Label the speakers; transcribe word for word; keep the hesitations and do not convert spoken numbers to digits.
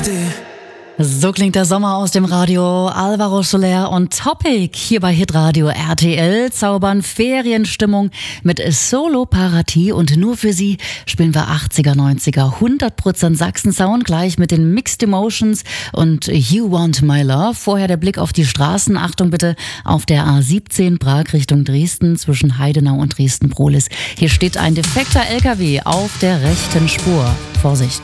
Speaker 1: So klingt der Sommer aus dem Radio. Alvaro Soler und Topic hier bei Hitradio R T L zaubern Ferienstimmung mit Solo Parati und nur für Sie spielen wir achtziger, neunziger, hundert Prozent Sachsen-Sound gleich mit den Mixed Emotions und You Want My Love. Vorher der Blick auf die Straßen. Achtung bitte auf der A siebzehn Prag Richtung Dresden zwischen Heidenau und Dresden-Prohlis. Hier steht ein defekter L K W auf der rechten Spur. Vorsicht!